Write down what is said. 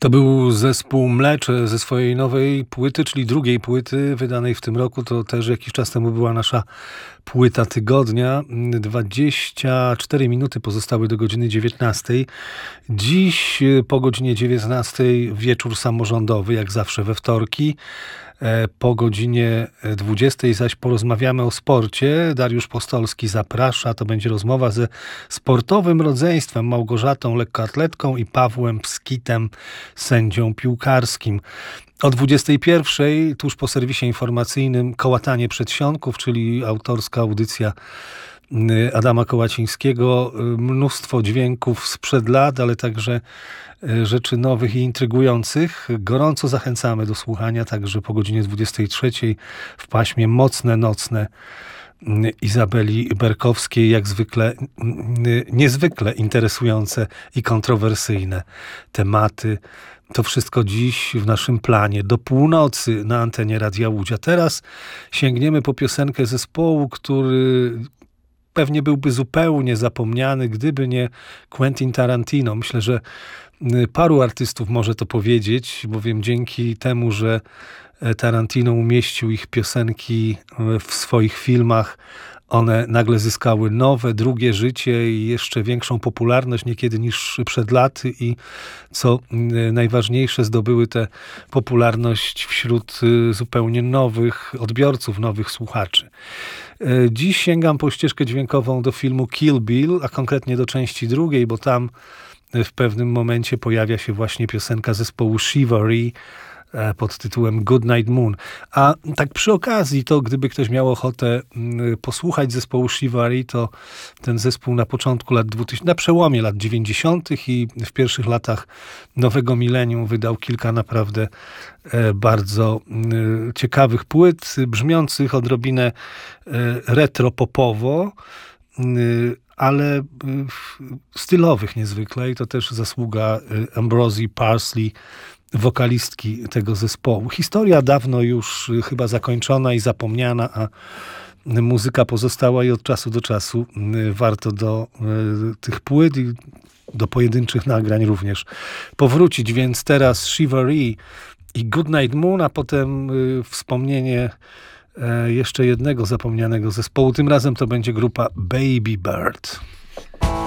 To był zespół Mlecze ze swojej nowej płyty, czyli drugiej płyty wydanej w tym roku. To też jakiś czas temu była nasza płyta tygodnia. 24 minuty pozostały do godziny 19. Dziś po godzinie 19 wieczór samorządowy, jak zawsze we wtorki. Po godzinie 20 zaś porozmawiamy o sporcie. Dariusz Postolski zaprasza. To będzie rozmowa ze sportowym rodzeństwem Małgorzatą, lekkoatletką, i Pawłem Pskitem, sędzią piłkarskim. O 21 tuż po serwisie informacyjnym Kołatanie Przedsionków, czyli autorska audycja Adama Kołacińskiego. Mnóstwo dźwięków sprzed lat, ale także rzeczy nowych i intrygujących. Gorąco zachęcamy do słuchania, także po godzinie 23 w paśmie Mocne Nocne Izabeli Berkowskiej, jak zwykle niezwykle interesujące i kontrowersyjne tematy. To wszystko dziś w naszym planie. Do północy na antenie Radia Łódź. A teraz sięgniemy po piosenkę zespołu, który pewnie byłby zupełnie zapomniany, gdyby nie Quentin Tarantino. Myślę, że paru artystów może to powiedzieć, bowiem dzięki temu, że Tarantino umieścił ich piosenki w swoich filmach, one nagle zyskały nowe, drugie życie i jeszcze większą popularność niekiedy niż przed laty, i co najważniejsze, zdobyły tę popularność wśród zupełnie nowych odbiorców, nowych słuchaczy. Dziś sięgam po ścieżkę dźwiękową do filmu Kill Bill, a konkretnie do części drugiej, bo tam w pewnym momencie pojawia się właśnie piosenka zespołu Chivalry pod tytułem Good Night Moon. A tak przy okazji, to gdyby ktoś miał ochotę posłuchać zespołu Chivalry, to ten zespół na początku lat 2000, na przełomie lat 90. i w pierwszych latach nowego milenium wydał kilka naprawdę bardzo ciekawych płyt, brzmiących odrobinę retro-popowo, ale stylowych niezwykle, i to też zasługa Ambrosie Parsley, wokalistki tego zespołu. Historia dawno już chyba zakończona i zapomniana, a muzyka pozostała, i od czasu do czasu warto do tych płyt i do pojedynczych nagrań również powrócić. Więc teraz Chivalry i Good Night Moon, a potem wspomnienie jeszcze jednego zapomnianego zespołu. Tym razem to będzie grupa Baby Bird.